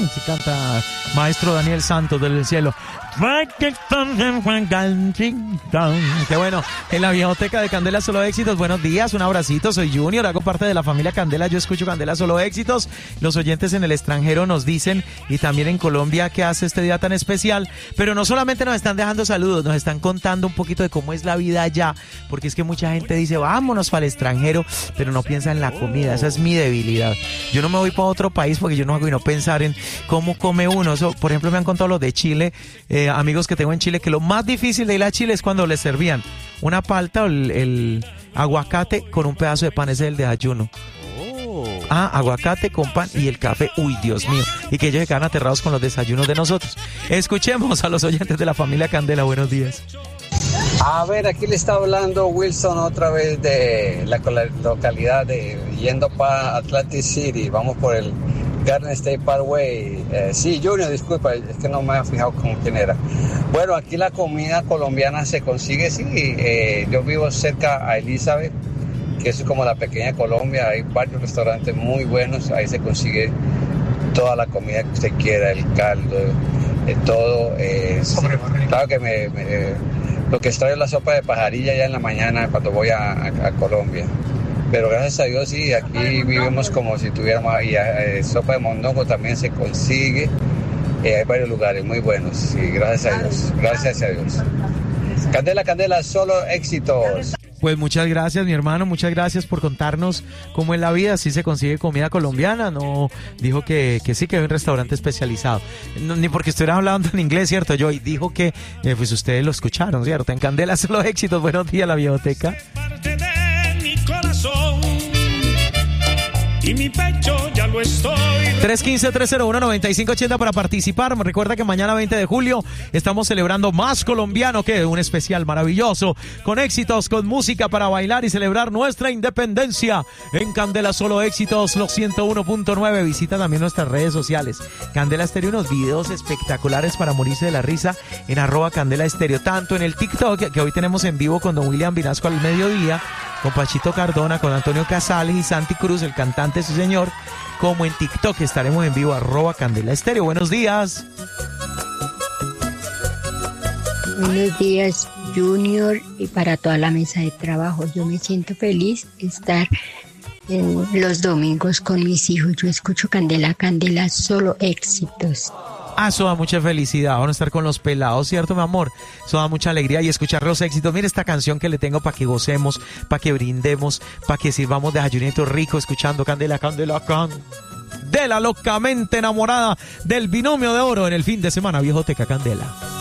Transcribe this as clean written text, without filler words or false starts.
Si canta maestro Daniel Santos del cielo. Qué bueno, en la Viejoteca de Candela Solo Éxitos. Buenos días, un abracito, soy Junior, hago parte de la familia Candela, yo escucho Candela Solo Éxitos. Los oyentes en el extranjero nos dicen, y también en Colombia, que hace este día tan especial, pero no solamente nos están dejando saludos, nos están contando un poquito de cómo es la vida allá, porque es que mucha gente dice, vámonos para el extranjero, pero no piensa en la comida. Esa es mi debilidad. Yo no me voy para otro país porque yo no hago y no pensar en cómo come uno. Eso, por ejemplo, me han contado los de Chile, amigos que tengo en Chile, que lo más difícil de ir a Chile es cuando les servían una palta o el aguacate con un pedazo de pan. Ese es el desayuno. Aguacate con pan y el café. Uy, Dios mío. Y que ellos se quedan aterrados con los desayunos de nosotros. Escuchemos a los oyentes de la familia Candela. Buenos días. A ver, aquí le está hablando Wilson otra vez de la localidad de yendo para Atlantic City. Vamos por el Garden State Parkway. Sí, Junior, disculpa, es que no me había fijado con quién era. Bueno, aquí la comida colombiana se consigue, sí. Yo vivo cerca a Elizabeth, que es como la pequeña Colombia. Hay varios restaurantes muy buenos, ahí se consigue toda la comida que usted quiera, el caldo, todo. Claro que lo que extrae es la sopa de pajarilla ya en la mañana cuando voy a Colombia. Pero gracias a Dios, sí, aquí vivimos como si tuviéramos, sopa de mondongo también se consigue. Hay varios lugares muy buenos, sí, gracias a Dios, gracias a Dios. Candela, Candela, solo éxitos. Pues muchas gracias, mi hermano, muchas gracias por contarnos cómo es la vida, si se consigue comida colombiana. No, dijo que sí, que hay un restaurante especializado. No, ni porque estuviera hablando en inglés, ¿cierto? Yo, y dijo que, pues ustedes lo escucharon, ¿cierto? En Candela Solo Éxitos. Buenos días, la Viejoteca. Y mi pecho ya lo estoy. 315-301-9580 para participar. Recuerda que mañana 20 de julio estamos celebrando Más Colombiano, que un especial maravilloso, con éxitos, con música para bailar y celebrar nuestra independencia. En Candela Solo Éxitos, los 101.9. Visita también nuestras redes sociales. Candela Estéreo, unos videos espectaculares para morirse de la risa en @Candela Estéreo. Tanto en el TikTok, que hoy tenemos en vivo con don William Vinasco al mediodía, con Pachito Cardona, con Antonio Casales y Santi Cruz, el cantante su señor, como en TikTok estaremos en vivo @Candela Estéreo. Buenos días. Buenos días, Junior, y para toda la mesa de trabajo. Yo me siento feliz de estar en los domingos con mis hijos. Yo escucho Candela, Candela Solo Éxitos. Eso da mucha felicidad, van a estar con los pelados, ¿cierto, mi amor? Eso da mucha alegría y escuchar los éxitos. Mira esta canción que le tengo para que gocemos, para que brindemos, para que sirvamos desayunito rico escuchando Candela, Candela, Candela, locamente enamorada del binomio de oro en el fin de semana, Viejoteca Candela.